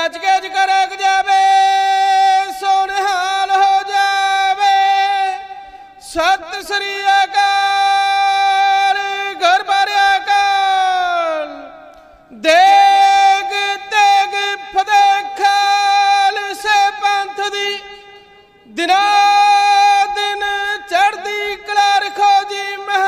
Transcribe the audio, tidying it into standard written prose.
ਗੱਜ ਗੱਜ ਕਰਕ ਜਾਵੇ ਸੋ ਨਿਹਾਲ ਹੋ ਜਾਵੇ। ਸਤਿ ਸ੍ਰੀ ਅਕਾਲ।